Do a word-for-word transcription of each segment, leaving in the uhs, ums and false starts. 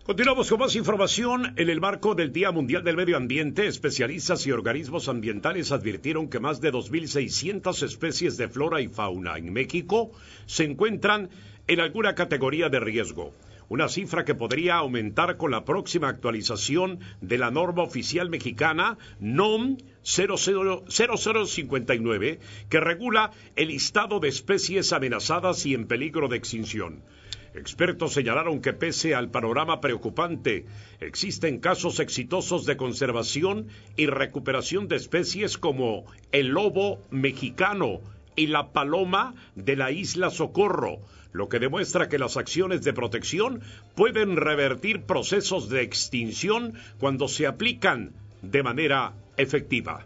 Continuamos con más información. En el marco del Día Mundial del Medio Ambiente, especialistas y organismos ambientales advirtieron que más de dos mil seiscientas especies de flora y fauna en México se encuentran en alguna categoría de riesgo. Una cifra que podría aumentar con la próxima actualización de la norma oficial mexicana N O M cero cero cincuenta y nueve, que regula el listado de especies amenazadas y en peligro de extinción. Expertos señalaron que pese al panorama preocupante, existen casos exitosos de conservación y recuperación de especies como el lobo mexicano y la paloma de la isla Socorro, lo que demuestra que las acciones de protección pueden revertir procesos de extinción cuando se aplican de manera efectiva.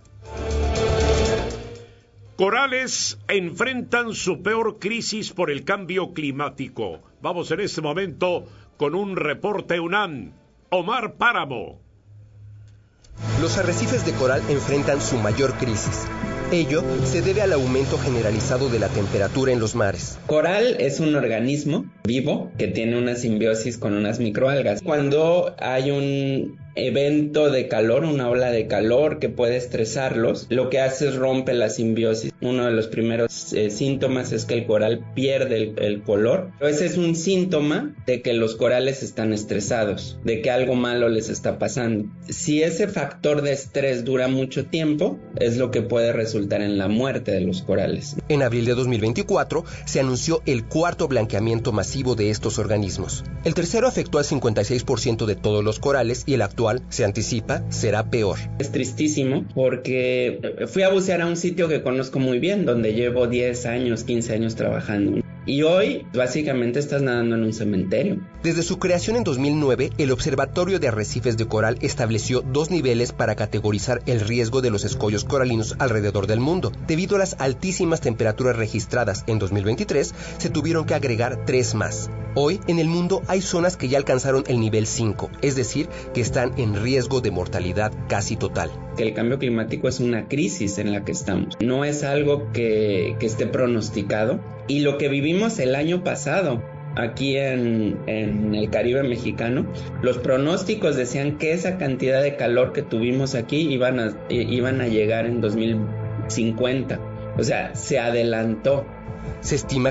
Corales enfrentan su peor crisis por el cambio climático. Vamos en este momento con un reporte UNAM. Omar Páramo. Los arrecifes de coral enfrentan su mayor crisis. Ello se debe al aumento generalizado de la temperatura en los mares. Coral es un organismo vivo que tiene una simbiosis con unas microalgas. Cuando hay un evento de calor, una ola de calor que puede estresarlos, lo que hace es rompe la simbiosis. Uno de los primeros eh, síntomas es que el coral pierde el, el color. Ese es un síntoma de que los corales están estresados, de que algo malo les está pasando. Si ese factor de estrés dura mucho tiempo, es lo que puede resultar en la muerte de los corales. En abril de dos mil veinticuatro se anunció el cuarto blanqueamiento masivo de estos organismos. El tercero afectó al cincuenta y seis por ciento de todos los corales y el actual, se anticipa, será peor. Es tristísimo porque fui a bucear a un sitio que conozco muy bien, donde llevo diez años, quince años trabajando. Y hoy, básicamente, estás nadando en un cementerio. Desde su creación en dos mil nueve, el Observatorio de Arrecifes de Coral estableció dos niveles para categorizar el riesgo de los escollos coralinos alrededor del mundo. Debido a las altísimas temperaturas registradas en dos mil veintitrés, se tuvieron que agregar tres más. Hoy, en el mundo, hay zonas que ya alcanzaron el nivel cinco, es decir, que están en riesgo de mortalidad casi total. Que el cambio climático es una crisis en la que estamos. No es algo que, que esté pronosticado. Y lo que vivimos el año pasado aquí en, en el Caribe mexicano, los pronósticos decían que esa cantidad de calor que tuvimos aquí iban a, iban a llegar en dos mil cincuenta. O sea, se adelantó. Se estima